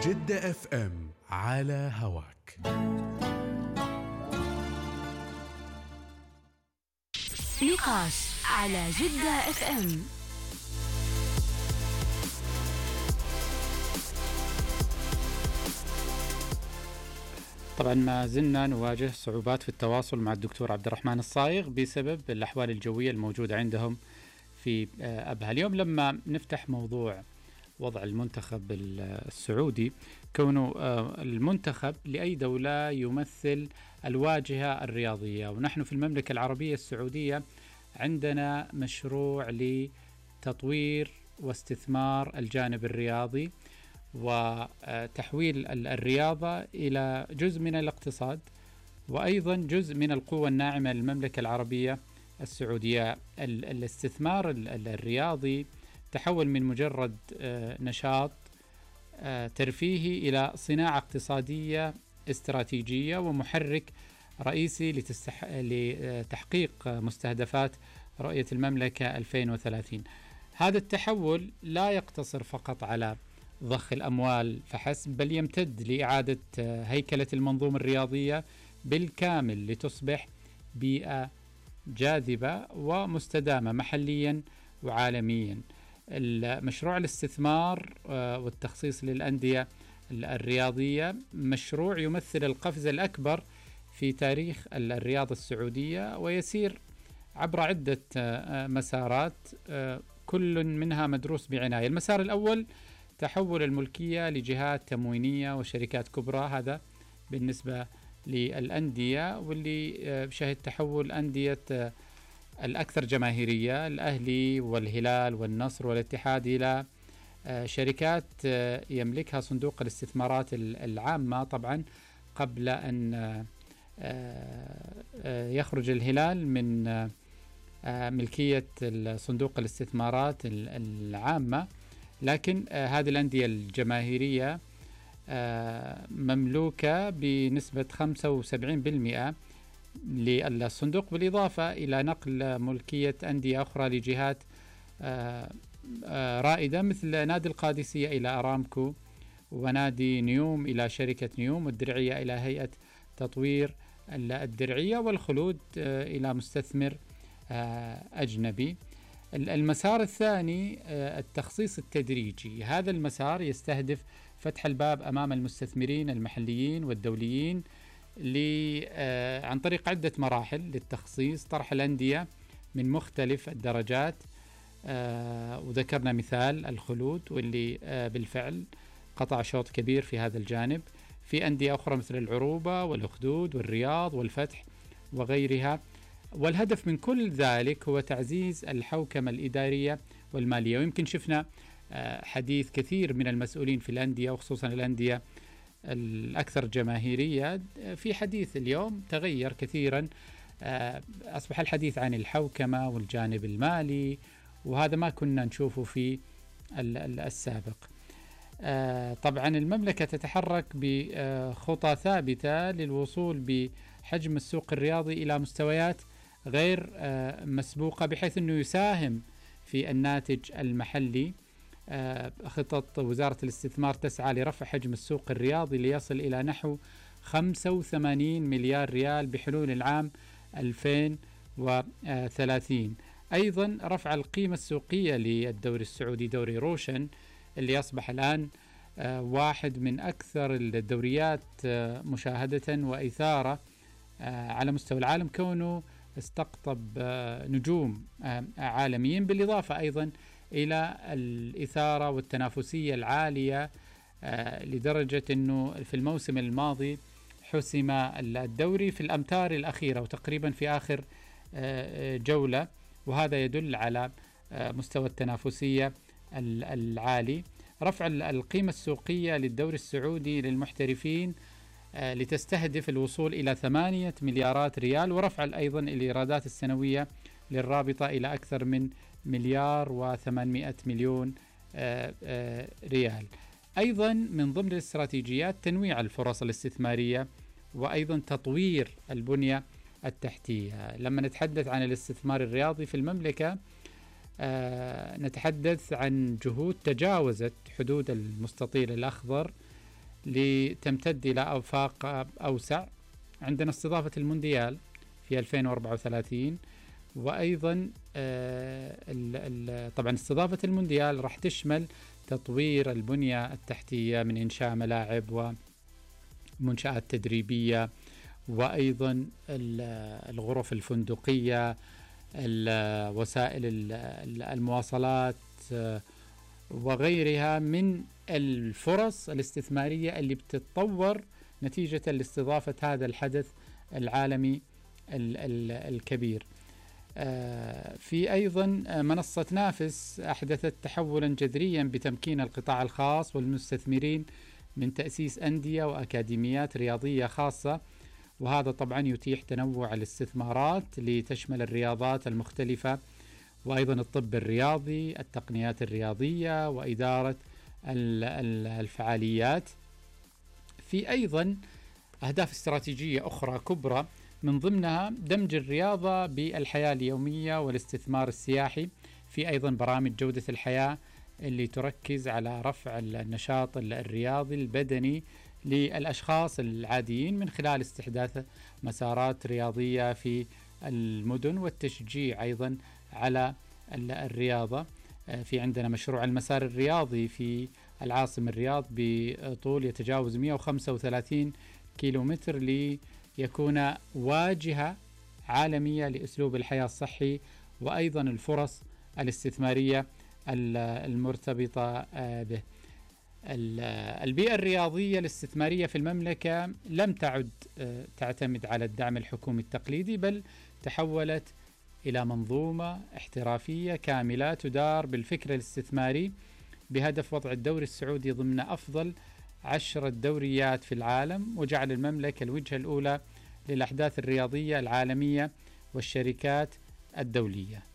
جدة اف ام على هواك. نقاش على جدة اف ام. طبعا ما زلنا نواجه صعوبات في التواصل مع الدكتور عبد الرحمن الصايغ بسبب الأحوال الجوية الموجودة عندهم في أبها. اليوم لما نفتح موضوع وضع المنتخب السعودي، كونه المنتخب لأي دولة يمثل الواجهة الرياضية، ونحن في المملكة العربية السعودية عندنا مشروع لتطوير واستثمار الجانب الرياضي وتحويل الرياضة إلى جزء من الاقتصاد وأيضا جزء من القوة الناعمة للمملكة العربية السعودية. الاستثمار الرياضي تحول من مجرد نشاط ترفيهي إلى صناعة اقتصادية استراتيجية ومحرك رئيسي لتحقيق مستهدفات رؤية المملكة 2030. هذا التحول لا يقتصر فقط على ضخ الأموال فحسب، بل يمتد لإعادة هيكلة المنظومة الرياضية بالكامل لتصبح بيئة جاذبة ومستدامة محليا وعالميا. المشروع الاستثمار والتخصيص للأندية الرياضية مشروع يمثل القفزة الأكبر في تاريخ الرياضة السعودية، ويسير عبر عدة مسارات كل منها مدروس بعناية. المسار الأول تحول الملكية لجهات تموينية وشركات كبرى، هذا بالنسبة للأندية، واللي شهد تحول أندية الأكثر جماهيرية الأهلي والهلال والنصر والاتحاد إلى شركات يملكها صندوق الاستثمارات العامة، طبعا قبل أن يخرج الهلال من ملكية صندوق الاستثمارات العامة. لكن هذه الأندية الجماهيرية مملوكة بنسبة 75% للصندوق، بالإضافة إلى نقل ملكية أندية أخرى لجهات رائدة مثل نادي القادسية إلى أرامكو، ونادي نيوم إلى شركة نيوم، والدرعية إلى هيئة تطوير الدرعية، والخلود إلى مستثمر أجنبي. المسار الثاني التخصيص التدريجي. هذا المسار يستهدف فتح الباب أمام المستثمرين المحليين والدوليين عن طريق عدة مراحل للتخصيص، طرح الأندية من مختلف الدرجات، وذكرنا مثال الخلود واللي بالفعل قطع شوط كبير في هذا الجانب. في أندية أخرى مثل العروبة والأخدود والرياض والفتح وغيرها، والهدف من كل ذلك هو تعزيز الحوكمة الإدارية والمالية. ويمكن شفنا حديث كثير من المسؤولين في الأندية وخصوصا الأندية الأكثر جماهيرية، في حديث اليوم تغير كثيرا، أصبح الحديث عن الحوكمة والجانب المالي، وهذا ما كنا نشوفه في السابق. طبعا المملكة تتحرك بخطى ثابتة للوصول بحجم السوق الرياضي إلى مستويات غير مسبوقة، بحيث أنه يساهم في الناتج المحلي. خطط وزارة الاستثمار تسعى لرفع حجم السوق الرياضي ليصل إلى نحو 85 مليار ريال بحلول العام 2030. أيضا رفع القيمة السوقية للدوري السعودي، دوري روشن، اللي أصبح الآن واحد من أكثر الدوريات مشاهدة وإثارة على مستوى العالم، كونه استقطب نجوم عالميين، بالإضافة أيضا إلى الإثارة والتنافسية العالية، لدرجة أنه في الموسم الماضي حسم الدوري في الأمتار الأخيرة وتقريبا في آخر جولة، وهذا يدل على مستوى التنافسية العالي. رفع القيمة السوقية للدوري السعودي للمحترفين لتستهدف الوصول إلى 8 مليارات ريال، ورفع أيضا الإيرادات السنوية للرابطة إلى أكثر من 1,800,000,000 ريال. أيضا من ضمن الاستراتيجيات تنويع الفرص الاستثمارية، وأيضا تطوير البنية التحتية. لما نتحدث عن الاستثمار الرياضي في المملكة نتحدث عن جهود تجاوزت حدود المستطيل الأخضر لتمتد إلى آفاق أوسع. عندنا استضافة المونديال في 2034، وأيضا طبعا استضافة المونديال راح تشمل تطوير البنية التحتية من إنشاء ملاعب ومنشآت تدريبية، وأيضا الغرف الفندقية، وسائل المواصلات وغيرها من الفرص الاستثمارية اللي بتتطور نتيجة لاستضافة هذا الحدث العالمي الكبير. في أيضا منصة نافس أحدثت تحولا جذريا بتمكين القطاع الخاص والمستثمرين من تأسيس أندية وأكاديميات رياضية خاصة، وهذا طبعا يتيح تنوع الاستثمارات لتشمل الرياضات المختلفة، وأيضا الطب الرياضي، التقنيات الرياضية، وإدارة الفعاليات. في أيضا أهداف استراتيجية أخرى كبرى، من ضمنها دمج الرياضة بالحياة اليومية والاستثمار السياحي. في أيضا برامج جودة الحياة اللي تركز على رفع النشاط الرياضي البدني للأشخاص العاديين من خلال استحداث مسارات رياضية في المدن والتشجيع أيضا على الرياضة. في عندنا مشروع المسار الرياضي في العاصمة الرياض بطول يتجاوز 135 كيلومتر ليكون واجهة عالمية لأسلوب الحياة الصحي، وأيضا الفرص الاستثمارية المرتبطة به. البيئة الرياضية الاستثمارية في المملكة لم تعد تعتمد على الدعم الحكومي التقليدي، بل تحولت إلى منظومة احترافية كاملة تدار بالفكر الاستثماري بهدف وضع الدوري السعودي ضمن أفضل 10 دوريات في العالم، وجعل المملكة الوجهة الأولى للأحداث الرياضية العالمية والشركات الدولية.